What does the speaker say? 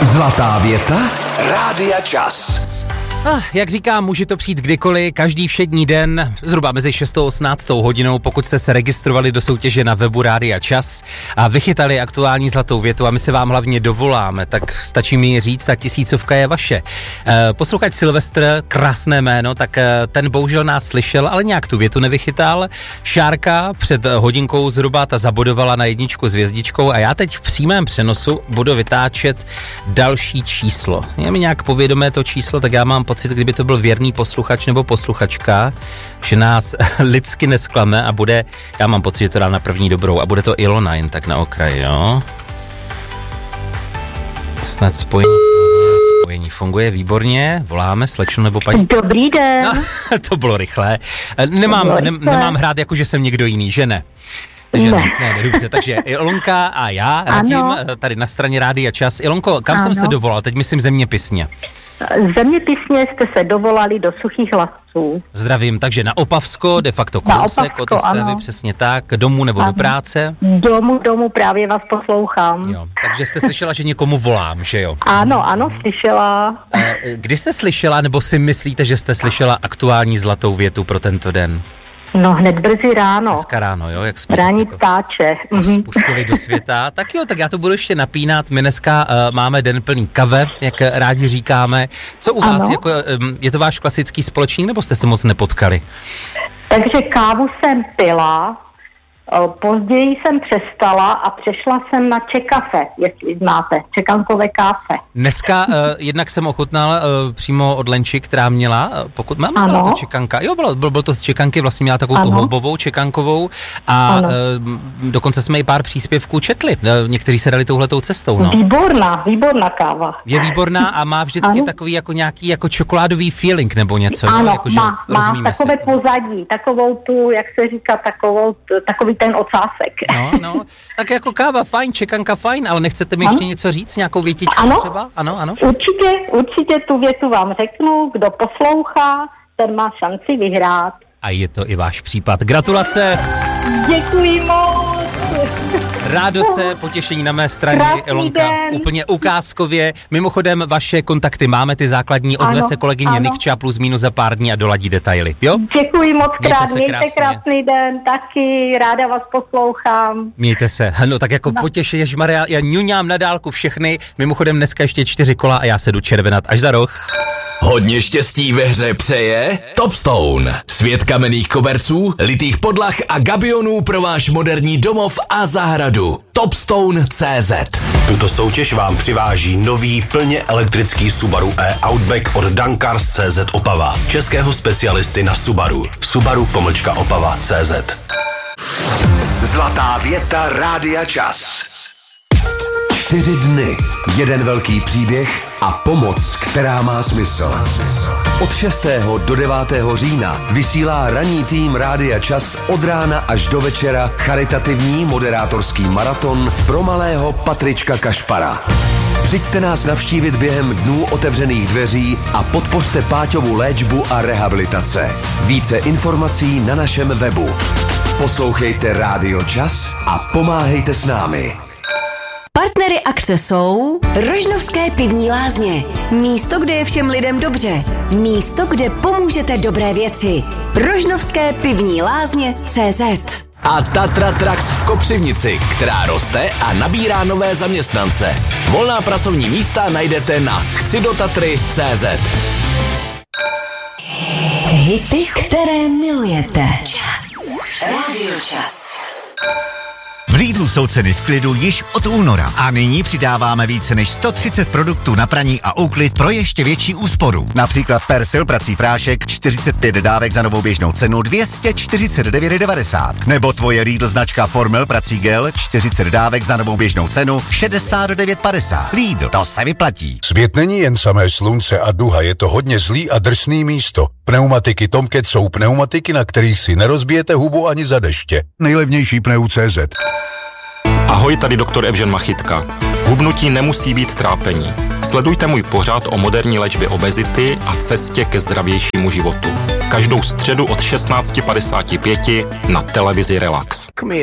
Zlatá věta Rádia Čas. Jak říkám, může to přijít kdykoliv, každý všední den, zhruba mezi 6. a 18. hodinou, pokud jste se registrovali do soutěže na webu Rádia Čas a vychytali aktuální zlatou větu a my se vám hlavně dovoláme, tak stačí mi říct, ta 1000 je vaše. Posluchač Silvestr, krásné jméno, tak ten bohužel nás slyšel, ale nějak tu větu nevychytal. Šárka před hodinkou zhruba ta zabodovala na 1 s hvězdičkou a já teď v přímém přenosu budu vytáčet další číslo. Je mi nějak povědomé to číslo, tak já mám pocit, kdyby to byl věrný posluchač nebo posluchačka, že nás lidsky nesklame a bude, já mám pocit, že to dá na první dobrou a bude to Ilona, jen tak na okraji, jo? Snad spojení funguje výborně, voláme slečnu nebo paní. Dobrý den. No, to bylo rychlé. Nemám hrát jako, že jsem někdo jiný, že ne? Ne, dobře, takže Ilonka a já radím tady na straně Rádia Čas. Ilonko, kam jsem se dovolal? Teď myslím zeměpisně. Zeměpisně jste se dovolali do Suchých Hlasců. Zdravím, takže na Opavsko, de facto kousek od Ostravy, přesně tak, domů nebo do práce? Domů, právě vás poslouchám. Jo, takže jste slyšela, že někomu volám, že jo? Ano, slyšela. Kdy jste slyšela, nebo si myslíte, že jste slyšela aktuální zlatou větu pro tento den? No hned brzy ráno. Dneska ráno, jo, jak jsme Rání ptáče. Spustili do světa. Tak jo, tak já to budu ještě napínat. My dneska máme den plný kave, jak rádi říkáme. Co u vás, jako, je to váš klasický společník, nebo jste se moc nepotkali? Takže kávu jsem pila, později jsem přestala a přešla jsem na čekafe, jestli znáte, čekankové káfe. Dneska jednak jsem ochutnal přímo od Lenči, která měla, pokud byla to čekanka, jo, bylo to z čekanky, vlastně měla takovou tu houbovou čekankovou a dokonce jsme i pár příspěvků četli, někteří se dali touhletou cestou, no. Výborná káva. Je výborná a má vždycky takový jako nějaký jako čokoládový feeling nebo něco. Ano, jako, že má takové pozadí, takovou tu, jak se říká, takový ten ocásek. No, tak jako káva fajn, čekanka fajn, ale nechcete mi ještě něco říct, nějakou větičku třeba? Ano. Určitě tu větu vám řeknu, kdo poslouchá, ten má šanci vyhrát. A je to i váš případ. Gratulace! Děkuji moc! Rádo se, potěšení na mé straně, Ilonka, úplně ukázkově. Mimochodem, vaše kontakty máme, ty základní, ozve se kolegyně Nikča plus minus za pár dní a doladí detaily, jo? Děkuji moc krát, mějte krásný den, taky, ráda vás poslouchám. Mějte se, no tak jako potěšení, ježmarja, já ňuňám na dálku všechny, mimochodem dneska ještě 4 kola a já se jdu červenat až za roh. Hodně štěstí ve hře přeje Topstone. Svět kamenných koberců, litých podlah a gabionů pro váš moderní domov a zahradu. Topstone.cz. Tuto soutěž vám přiváží nový plně elektrický Subaru e-Outback od Dankars.cz Opava. Českého specialisty na Subaru. Subaru-Opava.cz. Zlatá věta Rádia Čas. 4 dny, 1 velký příběh a pomoc, která má smysl. Od 6. do 9. října vysílá ranní tým Rádia Čas od rána až do večera charitativní moderátorský maraton pro malého Patrička Kašpara. Přijďte nás navštívit během dnů otevřených dveří a podpořte Páťovu léčbu a rehabilitace. Více informací na našem webu. Poslouchejte Rádio Čas a pomáhejte s námi. Partnery akce jsou Rožnovské pivní lázně. Místo, kde je všem lidem dobře. Místo, kde pomůžete dobré věci. Rožnovské pivní lázně CZ. A Tatra Trax v Kopřivnici, která roste a nabírá nové zaměstnance. Volná pracovní místa najdete na chcidotatry.cz. Hity, které milujete. Čas. Rádio Čas. V Lidlu jsou ceny v klidu již od února a nyní přidáváme více než 130 produktů na praní a úklid pro ještě větší úsporu. Například Persil prací prášek 45 dávek za novou běžnou cenu 249,90. Nebo tvoje Lidl značka Formel prací gel 40 dávek za novou běžnou cenu 69,50. Lidl, to se vyplatí. Svět není jen samé slunce a duha, je to hodně zlý a drsný místo. Pneumatiky Tomcat jsou pneumatiky, na kterých si nerozbijete hubu ani za deště. Nejlevnější pneu.cz. Ahoj, tady doktor Evžen Machytka. Hubnutí nemusí být trápení. Sledujte můj pořad o moderní léčbě obezity a cestě ke zdravějšímu životu. Každou středu od 16:55 na televizi Relax.